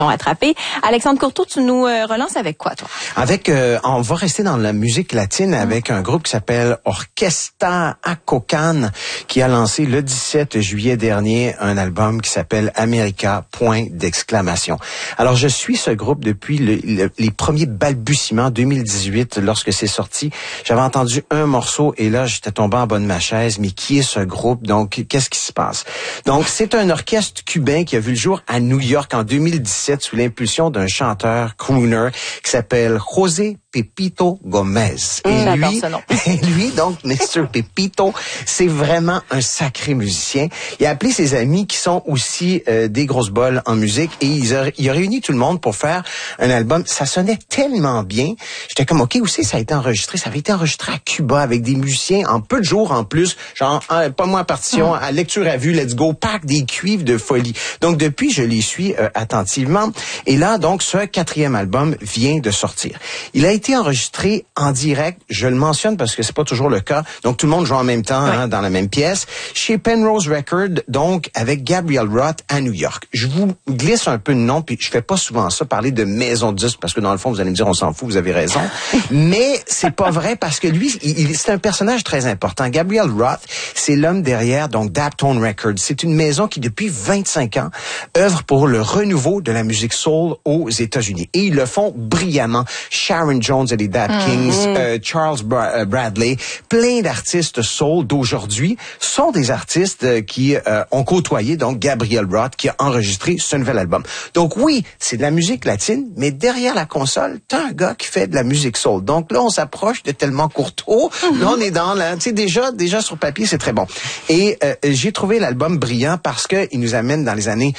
Attrapé. Alexandre Courteau, tu nous relances avec quoi, toi? On va rester dans la musique latine avec un groupe qui s'appelle Orquesta Acocan, qui a lancé le 17 juillet dernier un album qui s'appelle America, point d'exclamation. Alors, je suis ce groupe depuis les premiers balbutiements 2018, lorsque c'est sorti. J'avais entendu un morceau et là, j'étais tombé en bas de ma chaise. Mais qui est ce groupe? Donc, qu'est-ce qui se passe? Donc, c'est un orchestre cubain qui a vu le jour à New York en 2017 sous l'impulsion d'un chanteur crooner qui s'appelle José Pepito Gomez. Et lui, donc, Mr. Pepito, c'est vraiment un sacré musicien. Il a appelé ses amis qui sont aussi des grosses bols en musique et il a réuni tout le monde pour faire un album. Ça sonnait tellement bien. J'étais comme, OK, où c'est ça a été enregistré? Ça avait été enregistré à Cuba avec des musiciens en peu de jours en plus. Genre, pas moins partition, à lecture à vue, let's go, pack des cuivres de folie. Donc, depuis, je les suis attentivement. Et là, donc, ce 4e album vient de sortir. Il a été enregistré en direct, je le mentionne parce que c'est pas toujours le cas, donc tout le monde joue en même temps dans la même pièce, chez Penrose Records, donc avec Gabriel Roth à New York. Je vous glisse un peu de nom, puis je fais pas souvent ça, parler de maison de disques, parce que dans le fond, vous allez me dire, on s'en fout, vous avez raison, mais c'est pas vrai parce que lui, c'est un personnage très important. Gabriel Roth, c'est l'homme derrière, donc, Daptone Records. C'est une maison qui, depuis 25 ans, œuvre pour le renouveau de la musique soul aux États-Unis. Et ils le font brillamment. Sharon Jones et les Dap Kings, Charles Bradley, plein d'artistes soul d'aujourd'hui sont des artistes qui ont côtoyé donc Gabriel Roth qui a enregistré ce nouvel album. Donc oui, c'est de la musique latine, mais derrière la console, t'as un gars qui fait de la musique soul. Donc là, on s'approche de Tellement Courteau. Là, on est dans tu sais, déjà sur papier, c'est très bon. Et j'ai trouvé l'album brillant parce que il nous amène dans les années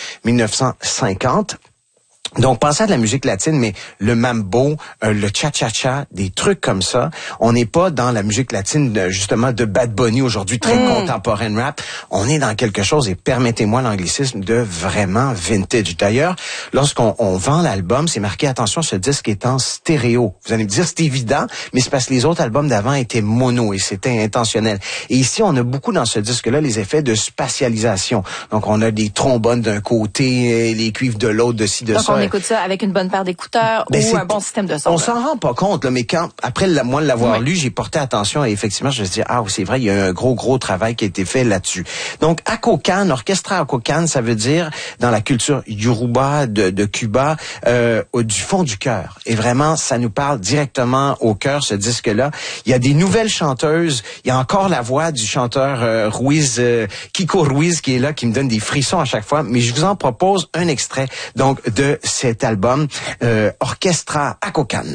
1950. Donc, pensez à de la musique latine, mais le mambo, le cha-cha-cha, des trucs comme ça. On n'est pas dans la musique latine, justement, de Bad Bunny aujourd'hui, très contemporaine rap. On est dans quelque chose, et permettez-moi l'anglicisme, de vraiment vintage. D'ailleurs, lorsqu'on vend l'album, c'est marqué, attention, ce disque est en stéréo. Vous allez me dire, c'est évident, mais c'est parce que les autres albums d'avant étaient mono et c'était intentionnel. Et ici, on a beaucoup dans ce disque-là les effets de spatialisation. Donc, on a des trombones d'un côté, les cuivres de l'autre, de ci, de ça. On écoute ça avec une bonne paire d'écouteurs ou un bon système de son. On s'en rend pas compte, là, mais après moi de l'avoir lu, j'ai porté attention et effectivement, je me suis dit, c'est vrai, il y a un gros travail qui a été fait là-dessus. Donc, Acocan, Orchestra Acocan, ça veut dire, dans la culture Yoruba de Cuba, du fond du cœur. Et vraiment, ça nous parle directement au cœur, ce disque-là. Il y a des nouvelles chanteuses. Il y a encore la voix du chanteur Kiko Ruiz, qui est là, qui me donne des frissons à chaque fois. Mais je vous en propose un extrait, donc, de cet album Orchestra Acocan.